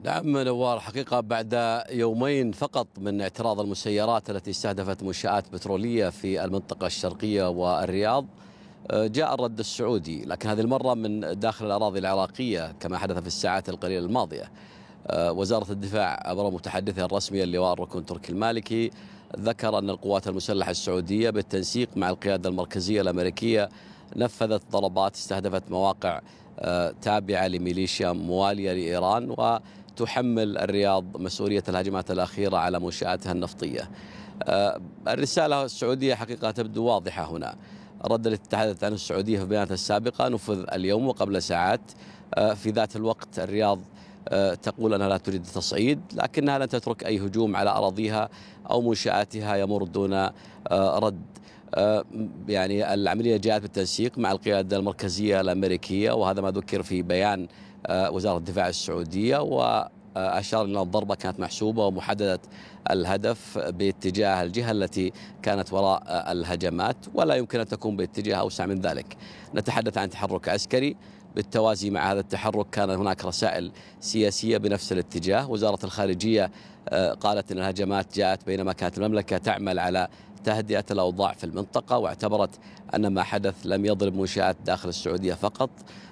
نعم نوار، حقيقة بعد يومين فقط من اعتراض المسيرات التي استهدفت منشآت بترولية في المنطقة الشرقية والرياض، جاء الرد السعودي، لكن هذه المرة من داخل الأراضي العراقية كما حدث في الساعات القليلة الماضية. وزارة الدفاع عبر متحدثها الرسمي اللواء الركن تركي المالكي ذكر أن القوات المسلحة السعودية بالتنسيق مع القيادة المركزية الأمريكية نفذت ضربات استهدفت مواقع تابعة لميليشيا موالية لإيران، وتحمل الرياض مسؤولية الهجمات الأخيرة على منشآتها النفطية. الرسالة السعودية حقيقة تبدو واضحة هنا. الرد الذي تحدثت عنه السعودية في بياناتها السابقة نفذ اليوم وقبل ساعات. في ذات الوقت الرياض تقول أنها لا تريد التصعيد، لكنها لن تترك أي هجوم على أراضيها أو منشآتها يمر دون رد. يعني العملية جاءت بالتنسيق مع القيادة المركزية الأمريكية، وهذا ما ذكر في بيان وزارة الدفاع السعودية، وأشار إلى الضربة كانت محسوبة ومحددة الهدف باتجاه الجهة التي كانت وراء الهجمات، ولا يمكن أن تكون باتجاه أوسع من ذلك. نتحدث عن تحرك عسكري. بالتوازي مع هذا التحرك كان هناك رسائل سياسية بنفس الاتجاه. وزارة الخارجية قالت أن الهجمات جاءت بينما كانت المملكة تعمل على تهدئة الأوضاع في المنطقة، واعتبرت أن ما حدث لم يضرب منشآت داخل السعودية فقط،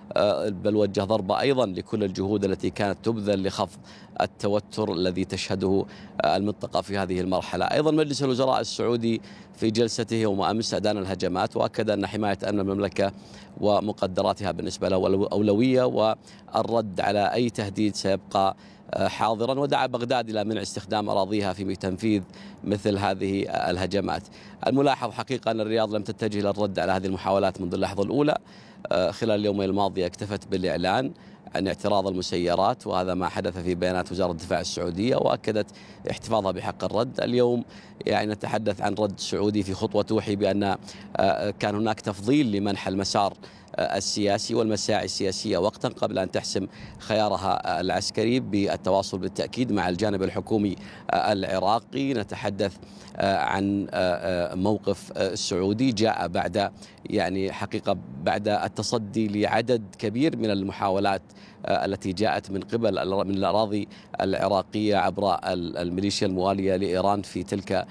بل وجه ضربة أيضا لكل الجهود التي كانت تبذل لخفض التوتر الذي تشهده المنطقة في هذه المرحلة. أيضا مجلس الوزراء السعودي في جلسته يوم أمس أدان الهجمات، وأكد أن حماية أمن المملكة ومقدراتها بالنسبة له أولوية، والرد على أي تهديد سيبقى حاضرا، ودعا بغداد إلى منع استخدام أراضيها في تنفيذ مثل هذه الهجمات. الملاحظ حقيقة أن الرياض لم تتجه للرد على هذه المحاولات منذ اللحظة الأولى. خلال اليومين الماضية اكتفت بالإعلان عن اعتراض المسيرات، وهذا ما حدث في بيانات وزارة الدفاع السعودية، وأكدت احتفاظها بحق الرد. اليوم يعني نتحدث عن رد سعودي في خطوة توحي بأن كان هناك تفضيل لمنح المسار السياسي والمساعي السياسية وقتا قبل أن تحسم خيارها العسكري، بالتواصل بالتأكيد مع الجانب الحكومي العراقي. نتحدث عن موقف سعودي جاء بعد يعني حقيقة بعد التصدي لعدد كبير من المحاولات التي جاءت من قبل من الأراضي العراقية عبر الميليشيا الموالية لإيران في تلك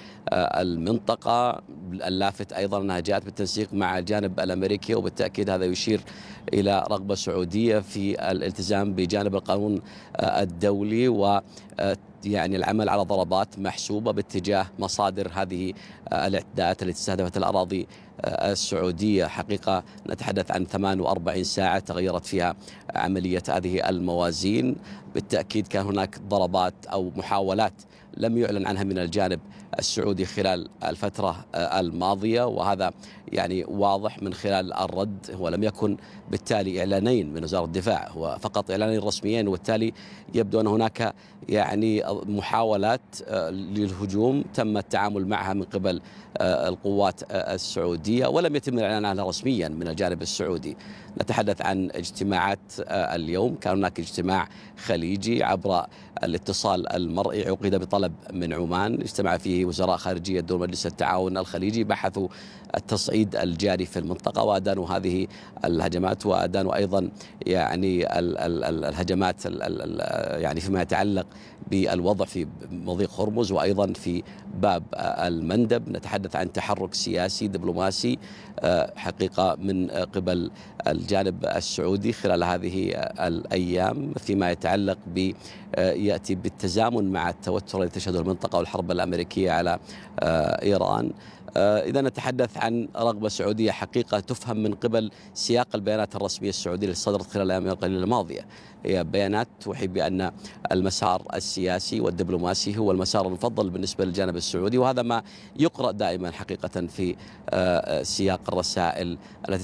المنطقة. اللافت أيضا أنها جاءت بالتنسيق مع الجانب الأمريكي، وبالتأكيد هذا يشير إلى رغبة سعودية في الالتزام بجانب القانون الدولي، و يعني العمل على ضربات محسوبة باتجاه مصادر هذه الاعتداءات التي استهدفت الأراضي السعودية. حقيقة نتحدث عن 48 ساعة تغيرت فيها عملية هذه الموازين. بالتأكيد كان هناك ضربات أو محاولات لم يعلن عنها من الجانب السعودي خلال الفترة الماضية، وهذا يعني واضح من خلال الرد. هو لم يكن بالتالي إعلانين من وزارة الدفاع، هو فقط إعلانين رسميين، وبالتالي يبدو أن هناك يعني محاولات للهجوم تم التعامل معها من قبل القوات السعودية، ولم يتم الإعلان عنها رسميا من الجانب السعودي. نتحدث عن اجتماعات اليوم. كان هناك اجتماع خليجي عبر الاتصال المرئي عقد بطلب من عمان، اجتمع فيه وزراء خارجية دول مجلس التعاون الخليجي، بحثوا التصعيد الجاري في المنطقة وأدانوا هذه الهجمات، وأدانوا أيضا يعني الهجمات يعني فيما يتعلق بالوضع في مضيق هرمز وأيضا في باب المندب. نتحدث عن تحرك سياسي دبلوماسي حقيقة من قبل الجانب السعودي خلال هذه الأيام فيما يتعلق يأتي بالتزامن مع التوتر الذي تشهده المنطقة والحرب الأمريكية على إيران. إذا نتحدث عن رغبة سعودية حقيقة تفهم من قبل سياق البيانات الرسمية السعودية التي صدرت خلال الأيام القليلة الماضية. هي بيانات توحي بأن المسار السياسي والدبلوماسي هو المسار المفضل بالنسبة للجانب السعودي، وهذا ما يقرأ دائما حقيقة في سياق الرسائل التي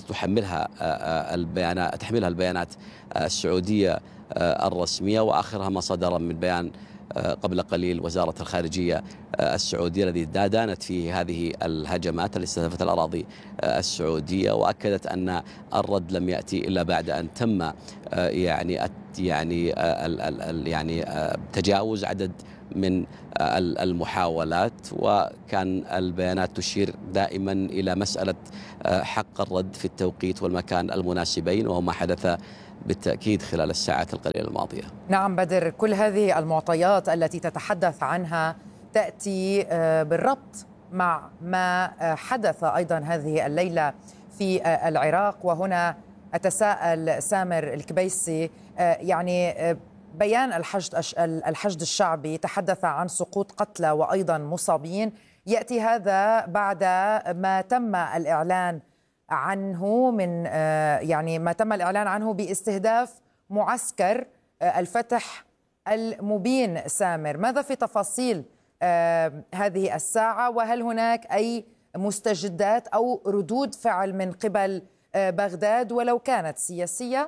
تحملها البيانات السعودية الرسمية. وآخرها ما صدر من بيان قبل قليل وزارة الخارجية السعودية الذي دانت فيه هذه الهجمات التي استهدفت الأراضي السعودية، وأكدت أن الرد لم يأتي إلا بعد أن تم يعني تجاوز عدد من المحاولات، وكان البيانات تشير دائما إلى مسألة حق الرد في التوقيت والمكان المناسبين، وهو ما حدث بالتأكيد خلال الساعات القليلة الماضية. نعم بدر، كل هذه المعطيات التي تتحدث عنها تأتي بالربط مع ما حدث أيضا هذه الليلة في العراق. وهنا أتساءل سامر الكبيسي، يعني بيان الحشد الشعبي تحدث عن سقوط قتلى وأيضا مصابين، يأتي هذا بعد ما تم الإعلان عنه ما تم الإعلان عنه باستهداف معسكر الفتح المبين. سامر، ماذا في تفاصيل هذه الساعة، وهل هناك أي مستجدات أو ردود فعل من قبل بغداد ولو كانت سياسية؟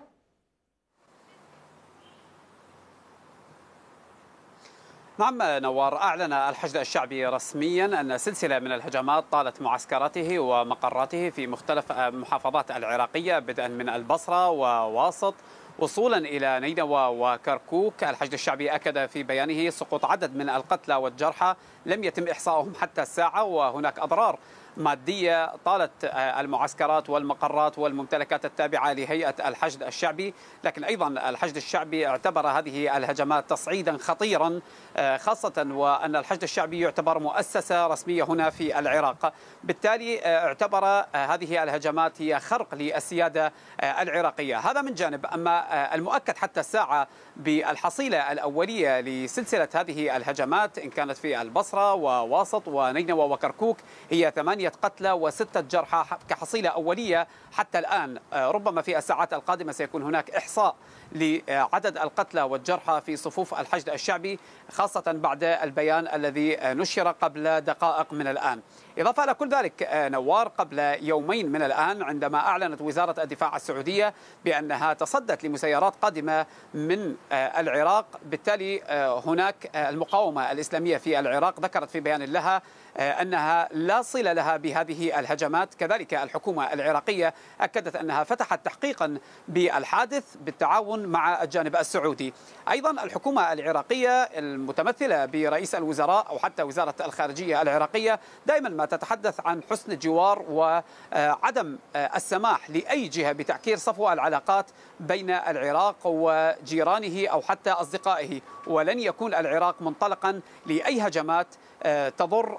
نعم نوار، أعلن الحشد الشعبي رسميا أن سلسلة من الهجمات طالت معسكراته ومقراته في مختلف المحافظات العراقية، بدءا من البصرة وواسط وصولا إلى نينوى وكركوك. الحشد الشعبي أكد في بيانه سقوط عدد من القتلى والجرحى لم يتم إحصائهم حتى الساعة، وهناك أضرار مادية طالت المعسكرات والمقرات والممتلكات التابعة لهيئة الحشد الشعبي. لكن أيضا الحشد الشعبي اعتبر هذه الهجمات تصعيدا خطيرا، خاصة وأن الحشد الشعبي يعتبر مؤسسة رسمية هنا في العراق، بالتالي اعتبر هذه الهجمات هي خرق للسيادة العراقية. هذا من جانب. أما المؤكد حتى الساعة بالحصيلة الأولية لسلسلة هذه الهجمات إن كانت في البصرة وواسط ونينوى وكركوك هي 8 قتلى و6 جرحى كحصيلة أولية حتى الآن. ربما في الساعات القادمة سيكون هناك إحصاء لعدد القتلى والجرحى في صفوف الحشد الشعبي، خاصة بعد البيان الذي نشر قبل دقائق من الآن. إضافة إلى كل ذلك نوار، قبل يومين من الآن عندما أعلنت وزارة الدفاع السعودية بأنها تصدت لمسيرات قادمة من العراق، بالتالي هناك المقاومة الإسلامية في العراق ذكرت في بيان لها أنها لا صلة لها بهذه الهجمات. كذلك الحكومة العراقية أكدت أنها فتحت تحقيقا بالحادث بالتعاون مع الجانب السعودي. أيضا الحكومة العراقية المتمثلة برئيس الوزراء أو حتى وزارة الخارجية العراقية دائما ما تتحدث عن حسن الجوار وعدم السماح لأي جهة بتعكير صفو العلاقات بين العراق وجيرانه أو حتى أصدقائه، ولن يكون العراق منطلقا لأي هجمات تضر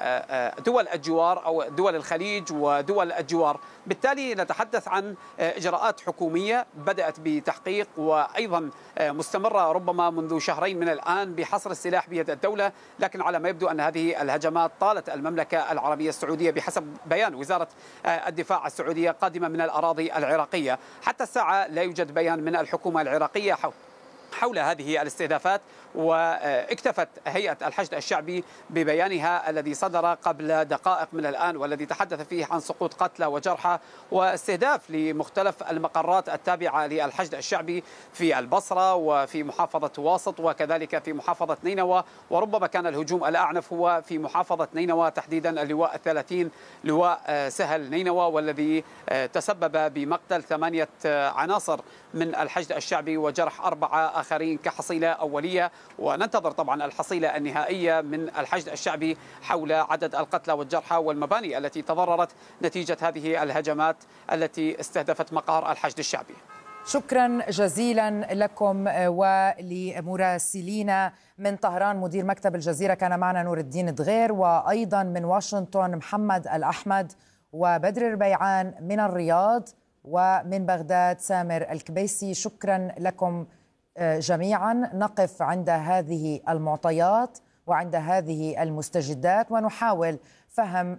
دول الجوار أو دول الخليج ودول الجوار. بالتالي نتحدث عن إجراءات حكومية بدأت بتحقيق وأيضا مستمرة ربما منذ شهرين من الآن بحصر السلاح بيد الدولة، لكن على ما يبدو أن هذه الهجمات طالت المملكة العربية السعودية بحسب بيان وزارة الدفاع السعودية قادمة من الأراضي العراقية. حتى الساعة لا يوجد بيان من الحكومة العراقية حول هذه الاستهدافات، واكتفت هيئة الحشد الشعبي ببيانها الذي صدر قبل دقائق من الآن والذي تحدث فيه عن سقوط قتلى وجرحى واستهداف لمختلف المقرات التابعة للحشد الشعبي في البصرة وفي محافظة واسط وكذلك في محافظة نينوى، وربما كان الهجوم الأعنف هو في محافظة نينوى تحديدا اللواء 30 لواء سهل نينوى، والذي تسبب بمقتل 8 عناصر من الحشد الشعبي وجرح 4 آخرين كحصيلة أولية. وننتظر طبعا الحصيلة النهائية من الحشد الشعبي حول عدد القتلى والجرحى والمباني التي تضررت نتيجة هذه الهجمات التي استهدفت مقار الحشد الشعبي. شكرا جزيلا لكم ولمراسلينا من طهران مدير مكتب الجزيرة كان معنا نور الدين دغير، وأيضا من واشنطن محمد الأحمد وبدر الربيعان من الرياض، ومن بغداد سامر الكبيسي. شكرا لكم جميعا. نقف عند هذه المعطيات وعند هذه المستجدات ونحاول فهم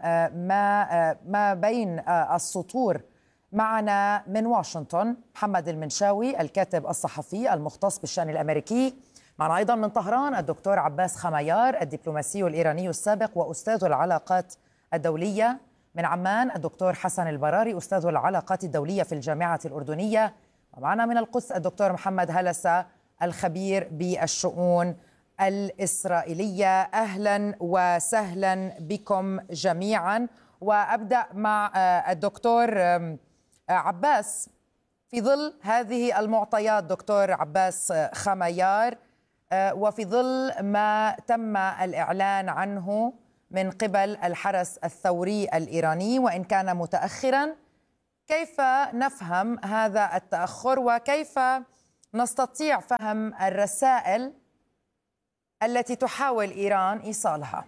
ما بين السطور. معنا من واشنطن محمد المنشاوي الكاتب الصحفي المختص بالشأن الأمريكي. معنا أيضا من طهران الدكتور عباس خميار الدبلوماسي الإيراني السابق وأستاذ العلاقات الدولية. من عمان الدكتور حسن البراري أستاذ العلاقات الدولية في الجامعة الأردنية. ومعنا من القدس الدكتور محمد هلسة الخبير بالشؤون الإسرائيلية. أهلا وسهلا بكم جميعا. وأبدأ مع الدكتور عباس. في ظل هذه المعطيات دكتور عباس خميار، وفي ظل ما تم الإعلان عنه من قبل الحرس الثوري الإيراني وإن كان متأخرا، كيف نفهم هذا التأخر وكيف نستطيع فهم الرسائل التي تحاول إيران إيصالها؟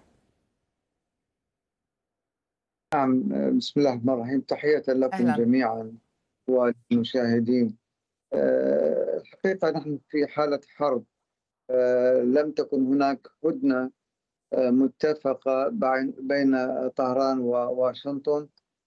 نعم، بسم الله الرحمن الرحيم. تحية لكم أهلا. جميعا والمشاهدين. الحقيقة نحن في حالة حرب. لم تكن هناك هدنة متفقة بين طهران وواشنطن،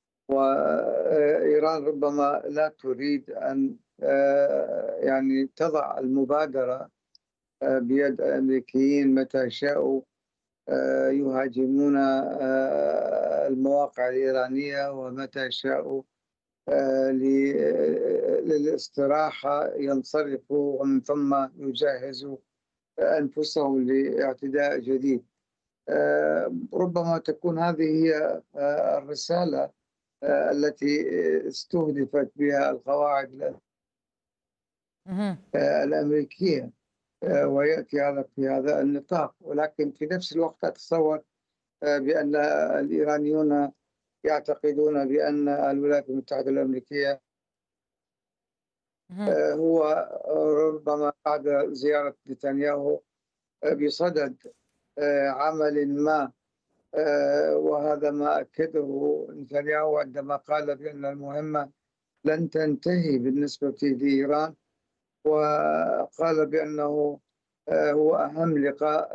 وإيران ربما لا تريد أن يعني تضع المبادرة بيد الأمريكيين متى شاءوا يهاجمون المواقع الإيرانية، ومتى شاءوا للاستراحة ينصرفوا ومن ثم يجهزوا أنفسهم لاعتداء جديد. ربما تكون هذه هي الرسالة التي استهدفت بها القواعد الأمريكية، ويأتي هذا في هذا النطاق. ولكن في نفس الوقت أتصور بأن الإيرانيون يعتقدون بأن الولايات المتحدة الأمريكية هو ربما بعد زيارة نتنياهو بصدد عمل ما، وهذا ما أكده نتنياهو عندما قال بأن المهمة لن تنتهي بالنسبة لإيران، وقال بأنه هو أهم لقاء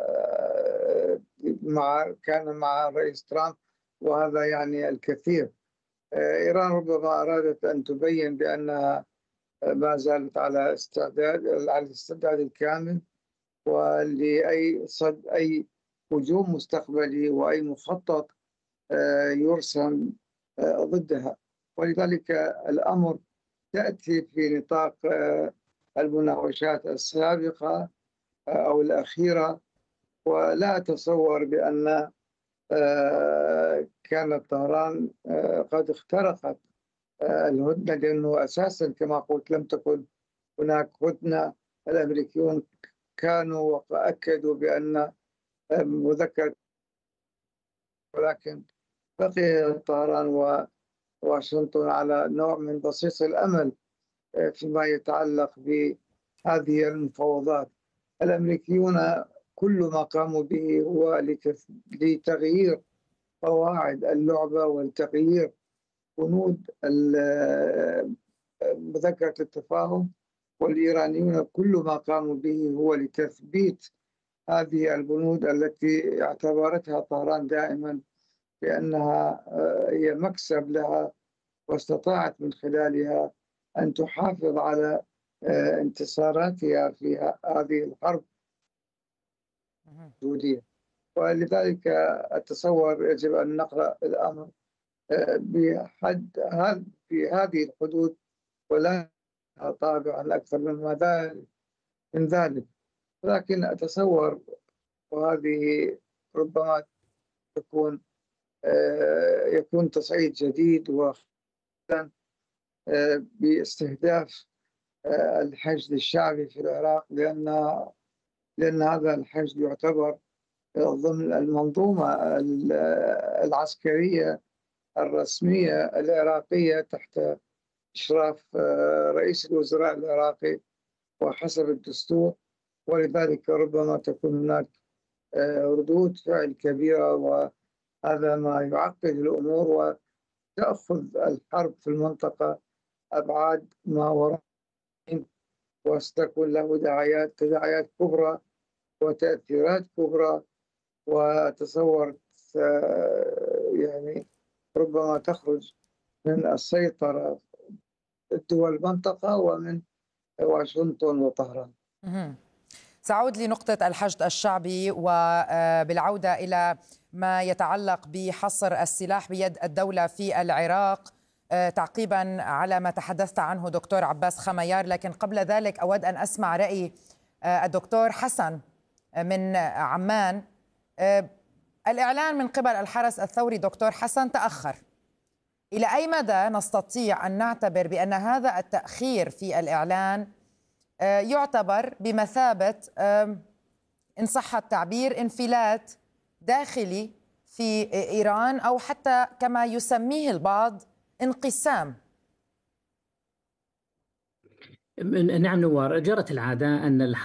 كان مع الرئيس ترامب، وهذا يعني الكثير. إيران ربما أرادت أن تبين بأنها ما زالت على الاستعداد الكامل ولأي صد أي هجوم مستقبلي وأي مخطط يرسم ضدها. ولذلك الأمر تأتي في نطاق المناوشات السابقة أو الأخيرة، ولا أتصور بأن كانت طهران قد اخترقت الهدنة، لأنه أساسا كما قلت لم تكن هناك هدنة. الأمريكيون كانوا وأكدوا بأن مذكرة، ولكن بقي طهران وواشنطن على نوع من بصيص الأمل فيما يتعلق بهذه المفاوضات. الأمريكيون كل ما قاموا به هو لتغيير قواعد اللعبة وتغيير بنود مذكرة التفاهم، والإيرانيون كل ما قاموا به هو لتثبيت هذه البنود التي اعتبرتها طهران دائما بأنها هي مكسب لها، واستطاعت من خلالها أن تحافظ على انتصاراتها في هذه الحرب الحدودية. ولذلك أتصور يجب أن نقرأ الأمر في هذه الحدود، ولا طابعا أكثر من ذلك. لكن أتصور، وهذه ربما يكون تصعيد جديد باستهداف الحشد الشعبي في العراق، لأن هذا الحشد يعتبر ضمن المنظومة العسكرية الرسمية العراقية تحت إشراف رئيس الوزراء العراقي وحسب الدستور. ولذلك ربما تكون هناك ردود فعل كبيرة، وهذا ما يعقد الأمور وتأخذ الحرب في المنطقة أبعاد ما وراء، وستكون له تداعيات كبرى وتأثيرات كبرى. وتصور يعني ربما تخرج من السيطرة دول المنطقة ومن واشنطن وطهران. سأعود لنقطة الحشد الشعبي وبالعودة إلى ما يتعلق بحصر السلاح بيد الدولة في العراق، تعقيبا على ما تحدثت عنه دكتور عباس خميار. لكن قبل ذلك أود أن أسمع رأي الدكتور حسن من عمان. الإعلان من قبل الحرس الثوري دكتور حسن تأخر. إلى أي مدى نستطيع أن نعتبر بأن هذا التأخير في الإعلان يعتبر بمثابة إن صح التعبير انفلات داخلي في إيران، أو حتى كما يسميه البعض انقسام. نعم نوار، جرت العادة أن